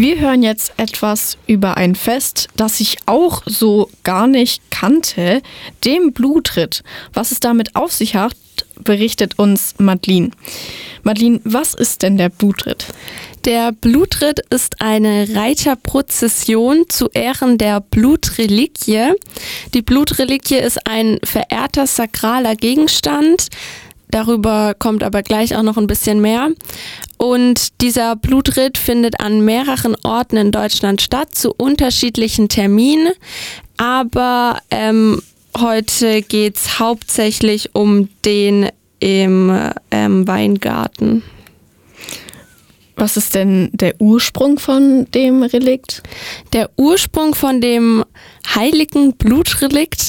Wir hören jetzt etwas über ein Fest, das ich auch so gar nicht kannte, dem Blutritt. Was es damit auf sich hat, berichtet uns Madeline. Madeline, was ist denn der Blutritt? Der Blutritt ist eine Reiterprozession zu Ehren der Blutreliquie. Die Blutreliquie ist ein verehrter sakraler Gegenstand. Darüber kommt aber gleich auch noch ein bisschen mehr. Und dieser Blutritt findet an mehreren Orten in Deutschland statt, zu unterschiedlichen Terminen. Aber heute geht es hauptsächlich um den im Weingarten. Was ist denn der Ursprung von dem Relikt? Der Ursprung von dem heiligen Blutrelikt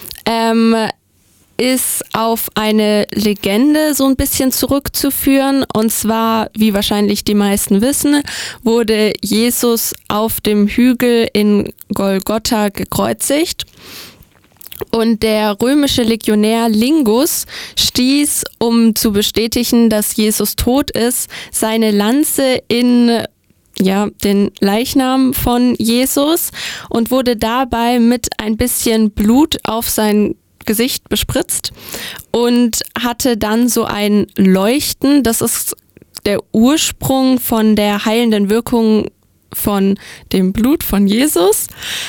ist auf eine Legende so ein bisschen zurückzuführen. Und zwar, wie wahrscheinlich die meisten wissen, wurde Jesus auf dem Hügel in Golgotha gekreuzigt. Und der römische Legionär Lingus stieß, um zu bestätigen, dass Jesus tot ist, seine Lanze in den Leichnam von Jesus und wurde dabei mit ein bisschen Blut auf sein Gesicht bespritzt und hatte dann so ein Leuchten. Das ist der Ursprung von der heilenden Wirkung von dem Blut von Jesus.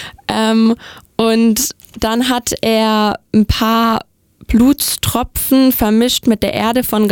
Und dann hat er ein paar Blutstropfen vermischt mit der Erde von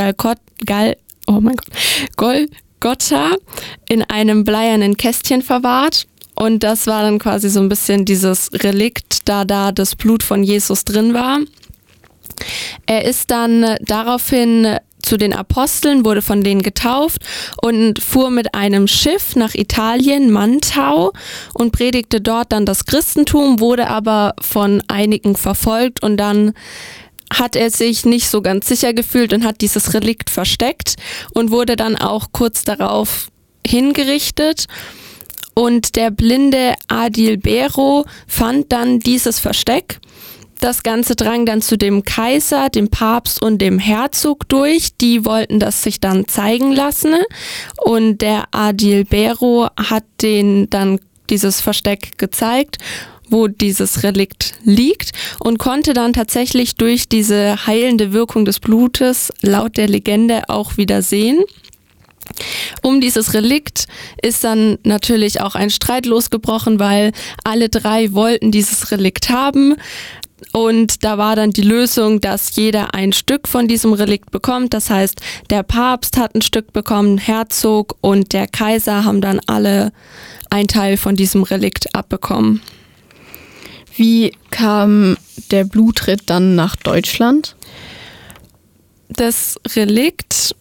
Golgotha in einem bleiernen Kästchen verwahrt. Und das war dann quasi so ein bisschen dieses Relikt, da das Blut von Jesus drin war. Er ist dann daraufhin zu den Aposteln, wurde von denen getauft und fuhr mit einem Schiff nach Italien, Mantau, und predigte dort dann das Christentum, wurde aber von einigen verfolgt und dann hat er sich nicht so ganz sicher gefühlt und hat dieses Relikt versteckt und wurde dann auch kurz darauf hingerichtet. Und der blinde Adilbero fand dann dieses Versteck. Das Ganze drang dann zu dem Kaiser, dem Papst und dem Herzog durch. Die wollten das sich dann zeigen lassen. Und der Adilbero hat denen dann dieses Versteck gezeigt, wo dieses Relikt liegt, und konnte dann tatsächlich durch diese heilende Wirkung des Blutes laut der Legende auch wieder sehen. Um dieses Relikt ist dann natürlich auch ein Streit losgebrochen, weil alle drei wollten dieses Relikt haben. Und da war dann die Lösung, dass jeder ein Stück von diesem Relikt bekommt. Das heißt, der Papst hat ein Stück bekommen, Herzog und der Kaiser haben dann alle ein Teil von diesem Relikt abbekommen. Wie kam der Blutritt dann nach Deutschland? Das Relikt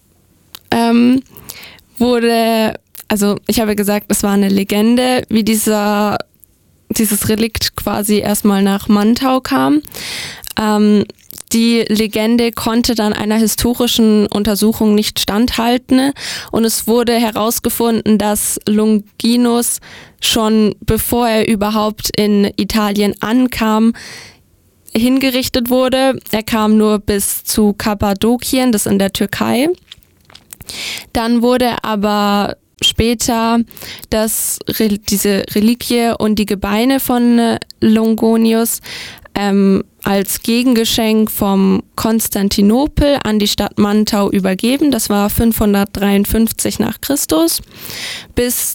ich habe gesagt, es war eine Legende, wie dieses Relikt quasi erstmal nach Mantau kam. Die Legende konnte dann einer historischen Untersuchung nicht standhalten und es wurde herausgefunden, dass Longinus schon bevor er überhaupt in Italien ankam, hingerichtet wurde. Er kam nur bis zu Kappadokien, das in der Türkei. Dann wurde aber später diese Reliquie und die Gebeine von Longinus als Gegengeschenk vom Konstantinopel an die Stadt Mantau übergeben. Das war 553 nach Christus. Bis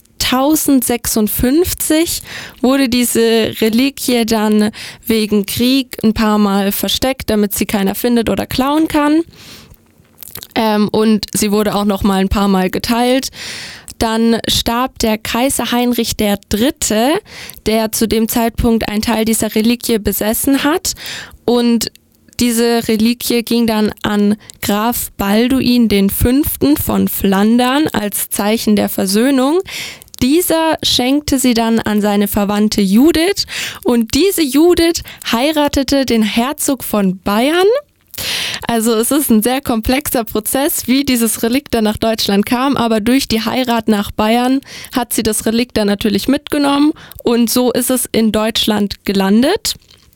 1056 wurde diese Reliquie dann wegen Krieg ein paar Mal versteckt, damit sie keiner findet oder klauen kann. Und sie wurde auch noch mal ein paar Mal geteilt. Dann starb der Kaiser Heinrich III., der zu dem Zeitpunkt einen Teil dieser Reliquie besessen hat. Und diese Reliquie ging dann an Graf Balduin V. von Flandern als Zeichen der Versöhnung. Dieser schenkte sie dann an seine Verwandte Judith. Und diese Judith heiratete den Herzog von Bayern. Also es ist ein sehr komplexer Prozess, wie dieses Relikt dann nach Deutschland kam, aber durch die Heirat nach Bayern hat sie das Relikt dann natürlich mitgenommen und so ist es in Deutschland gelandet.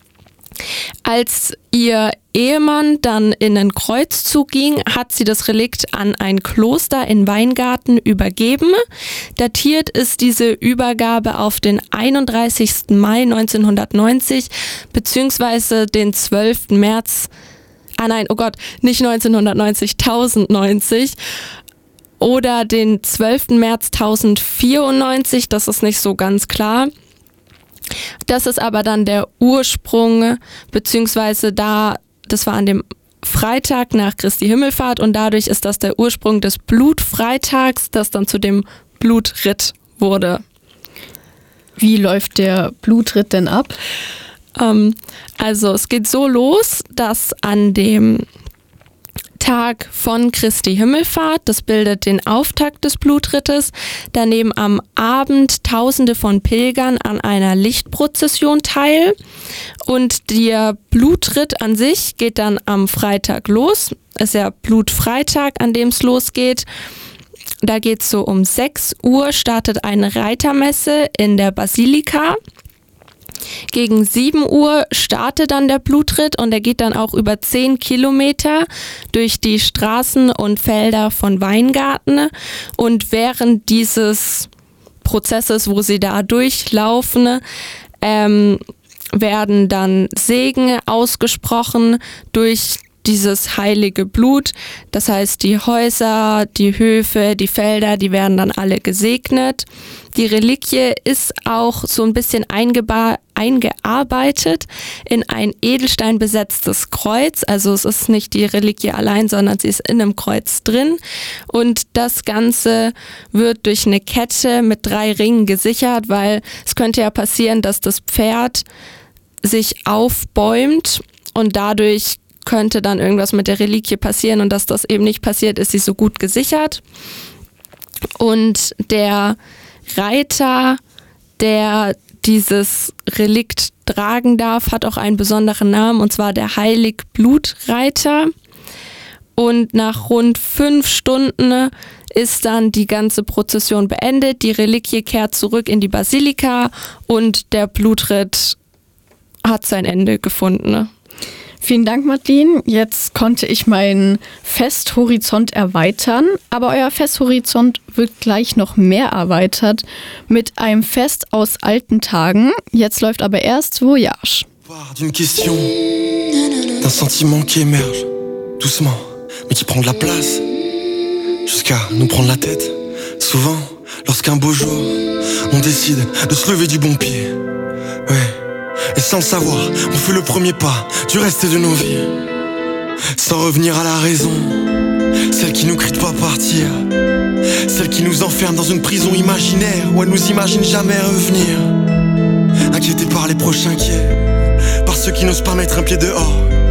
Als ihr Ehemann dann in einen Kreuzzug ging, hat sie das Relikt an ein Kloster in Weingarten übergeben. Datiert ist diese Übergabe auf den 31. Mai 1990 beziehungsweise den 12. März, nicht 1990, 1090 oder den 12. März 1094, das ist nicht so ganz klar. Das ist aber dann der Ursprung, beziehungsweise das war an dem Freitag nach Christi Himmelfahrt und dadurch ist das der Ursprung des Blutfreitags, das dann zu dem Blutritt wurde. Wie läuft der Blutritt denn ab? Also es geht so los, dass an dem Tag von Christi Himmelfahrt, das bildet den Auftakt des Blutrittes, da nehmen am Abend Tausende von Pilgern an einer Lichtprozession teil und der Blutritt an sich geht dann am Freitag los. Ist ja Blutfreitag, an dem es losgeht. Da geht es so um 6 Uhr, startet eine Reitermesse in der Basilika. Gegen 7 Uhr startet dann der Blutritt und er geht dann auch über 10 Kilometer durch die Straßen und Felder von Weingarten. Und während dieses Prozesses, wo sie da durchlaufen, werden dann Segen ausgesprochen durch dieses heilige Blut. Das heißt, die Häuser, die Höfe, die Felder, die werden dann alle gesegnet. Die Reliquie ist auch so ein bisschen eingearbeitet in ein Edelstein besetztes Kreuz. Also es ist nicht die Reliquie allein, sondern sie ist in einem Kreuz drin. Und das Ganze wird durch eine Kette mit 3 Ringen gesichert, weil es könnte ja passieren, dass das Pferd sich aufbäumt und dadurch könnte dann irgendwas mit der Reliquie passieren und dass das eben nicht passiert, ist sie so gut gesichert. Und der Reiter, der dieses Relikt tragen darf, hat auch einen besonderen Namen und zwar der Heiligblutreiter. Und nach rund 5 Stunden ist dann die ganze Prozession beendet, die Reliquie kehrt zurück in die Basilika und der Blutritt hat sein Ende gefunden. Vielen Dank, Madeleine. Jetzt konnte ich meinen Festhorizont erweitern, aber euer Festhorizont wird gleich noch mehr erweitert mit einem Fest aus alten Tagen. Jetzt läuft aber erst Voyage. D'une question, d'un sentiment qui émerge, doucement, mais qui prend de la place, jusqu'à nous prendre la tête. Souvent, lorsqu'un beau jour, on décide de se lever du bon pied. Ouais. Et sans le savoir, on fait le premier pas du reste de nos vies. Sans revenir à la raison, celle qui nous crie de pas partir, celle qui nous enferme dans une prison imaginaire où elle nous imagine jamais revenir. Inquiétés par les prochains inquiets, par ceux qui n'osent pas mettre un pied dehors.